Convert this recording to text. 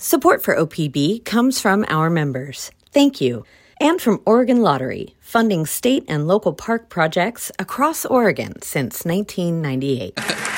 Support for OPB comes from our members. Thank you. And from Oregon Lottery, funding state and local park projects across Oregon since 1998.